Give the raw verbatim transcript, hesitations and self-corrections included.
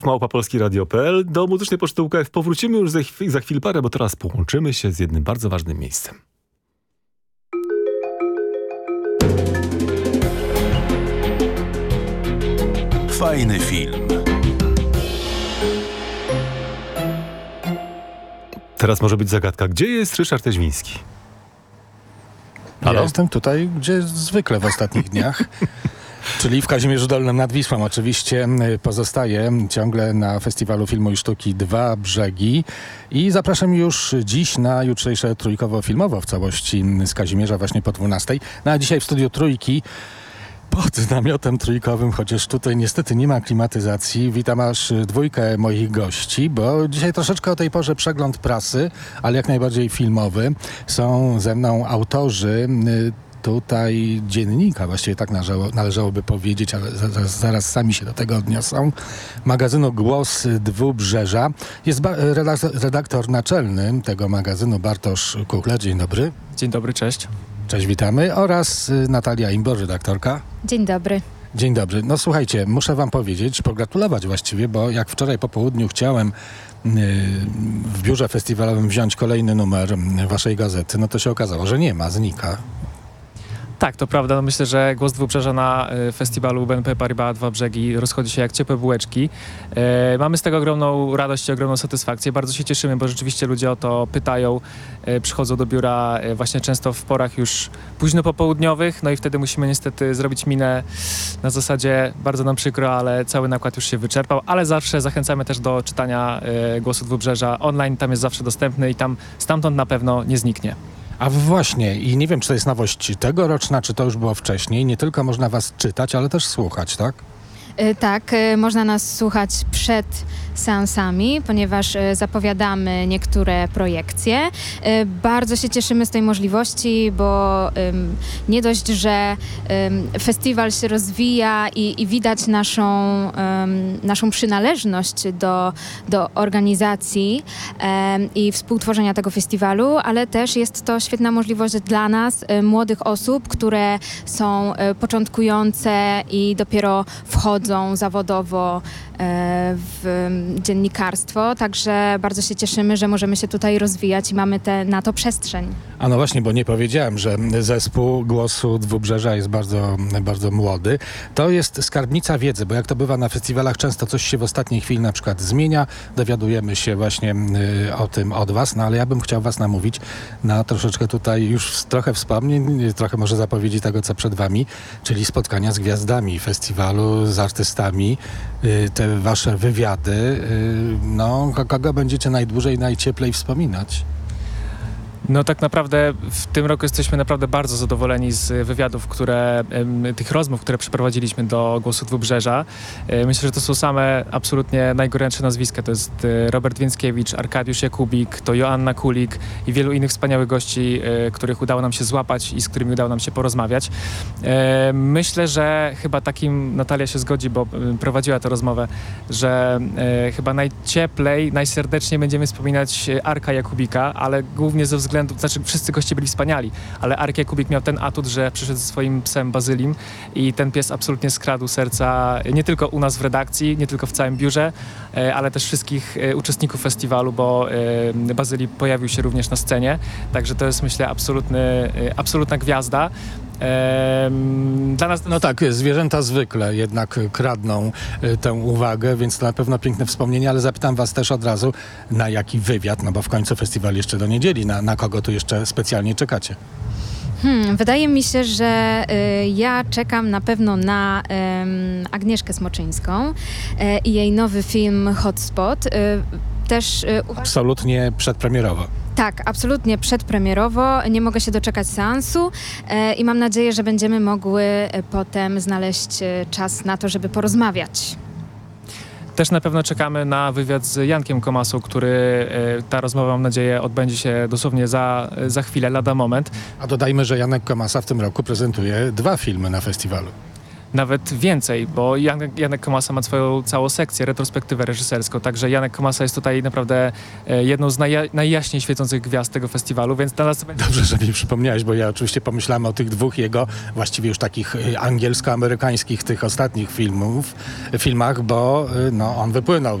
małpa polski radio kropka p l. Do Muzycznej Poczty U K F powrócimy już za, chw- za chwilę parę, bo teraz połączymy się z jednym bardzo ważnym miejscem. Fajny film. Teraz może być zagadka. Gdzie jest Ryszard Eźwiński? Halo? Ja jestem tutaj, gdzie zwykle w ostatnich dniach. Czyli w Kazimierzu Dolnym nad Wisłą. Oczywiście pozostaję ciągle na Festiwalu Filmu i Sztuki Dwa Brzegi i zapraszam już dziś na jutrzejsze trójkowo-filmowo w całości z Kazimierza właśnie po dwunastej. No a dzisiaj w studiu Trójki pod namiotem trójkowym, chociaż tutaj niestety nie ma klimatyzacji. Witam aż dwójkę moich gości, bo dzisiaj troszeczkę o tej porze przegląd prasy, ale jak najbardziej filmowy. Są ze mną autorzy tutaj dziennika, właściwie tak należało, należałoby powiedzieć, ale zaraz, zaraz sami się do tego odniosą, magazynu Głos Dwubrzeża. Jest ba- redaktor naczelny tego magazynu Bartosz Kuchler. Dzień dobry. Dzień dobry, cześć. Cześć, witamy. Oraz Natalia Imbor, redaktorka. Dzień dobry. Dzień dobry. No słuchajcie, muszę wam powiedzieć, pogratulować właściwie, bo jak wczoraj po południu chciałem yy, w biurze festiwalowym wziąć kolejny numer waszej gazety, no to się okazało, że nie ma, znika. Tak, to prawda. No myślę, że Głos Dwubrzeża na y, festiwalu B N P Paribas Dwa Brzegi rozchodzi się jak ciepłe bułeczki. E, mamy z tego ogromną radość i ogromną satysfakcję. Bardzo się cieszymy, bo rzeczywiście ludzie o to pytają. E, przychodzą do biura e, właśnie często w porach już późno popołudniowych, no i wtedy musimy niestety zrobić minę na zasadzie bardzo nam przykro, ale cały nakład już się wyczerpał, ale zawsze zachęcamy też do czytania e, Głosu Dwubrzeża online. Tam jest zawsze dostępny i tam stamtąd na pewno nie zniknie. A właśnie, i nie wiem, czy to jest nowość tegoroczna, czy to już było wcześniej. Nie tylko można was czytać, ale też słuchać, tak? Y, Tak, y, można nas słuchać przed seansami, ponieważ y, zapowiadamy niektóre projekcje. Y, Bardzo się cieszymy z tej możliwości, bo ym, nie dość, że ym, festiwal się rozwija i, i widać naszą, ym, naszą przynależność do, do organizacji ym, i współtworzenia tego festiwalu, ale też jest to świetna możliwość dla nas, y, młodych osób, które są y, początkujące i dopiero wchodzą zawodowo y, w dziennikarstwo, także bardzo się cieszymy, że możemy się tutaj rozwijać i mamy te, na to przestrzeń. A no właśnie, bo nie powiedziałem, że zespół Głosu Dwubrzeża jest bardzo, bardzo młody. To jest skarbnica wiedzy, bo jak to bywa na festiwalach, często coś się w ostatniej chwili na przykład zmienia. Dowiadujemy się właśnie y, o tym od was, no ale ja bym chciał was namówić na troszeczkę tutaj już trochę wspomnień, trochę może zapowiedzi tego, co przed wami, czyli spotkania z gwiazdami festiwalu, z artystami, y, te wasze wywiady. No, kogo będziecie najdłużej, najcieplej wspominać? No tak naprawdę w tym roku jesteśmy naprawdę bardzo zadowoleni z wywiadów, które, tych rozmów, które przeprowadziliśmy do Głosu Dwubrzeża. Myślę, że to są same absolutnie najgorętsze nazwiska. To jest Robert Więckiewicz, Arkadiusz Jakubik, to Joanna Kulik i wielu innych wspaniałych gości, których udało nam się złapać i z którymi udało nam się porozmawiać. Myślę, że chyba takim, Natalia się zgodzi, bo prowadziła tę rozmowę, że chyba najcieplej, najserdeczniej będziemy wspominać Arka Jakubika, ale głównie ze względu względu, znaczy wszyscy goście byli wspaniali, ale Arek Jakubik miał ten atut, że przyszedł ze swoim psem Bazylim i ten pies absolutnie skradł serca nie tylko u nas w redakcji, nie tylko w całym biurze, ale też wszystkich uczestników festiwalu, bo Bazyli pojawił się również na scenie, także to jest, myślę, absolutny, absolutna gwiazda. Dla nas... No tak, zwierzęta zwykle jednak kradną y, tę uwagę, więc to na pewno piękne wspomnienie, ale zapytam was też od razu, na jaki wywiad, no bo w końcu festiwal jeszcze do niedzieli, na, na kogo tu jeszcze specjalnie czekacie? Hmm, wydaje mi się, że y, ja czekam na pewno na y, Agnieszkę Smoczyńską y, i jej nowy film Hotspot. Y, też y, Absolutnie przedpremierowo. Tak, absolutnie przedpremierowo. Nie mogę się doczekać seansu e, i mam nadzieję, że będziemy mogły e, potem znaleźć e, czas na to, żeby porozmawiać. Też na pewno czekamy na wywiad z Jankiem Komasą, który, e, ta rozmowa, mam nadzieję, odbędzie się dosłownie za, za chwilę, lada moment. A dodajmy, że Janek Komasa w tym roku prezentuje dwa filmy na festiwalu. nawet więcej, bo Janek, Janek Komasa ma swoją całą sekcję, retrospektywę reżyserską, także Janek Komasa jest tutaj naprawdę e, jedną z najja- najjaśniej świecących gwiazd tego festiwalu, więc dla nas to będzie... Dobrze, że mi przypomniałeś, bo ja oczywiście pomyślałem o tych dwóch jego, właściwie już takich y, angielsko-amerykańskich, tych ostatnich filmów, filmach, bo y, no, on wypłynął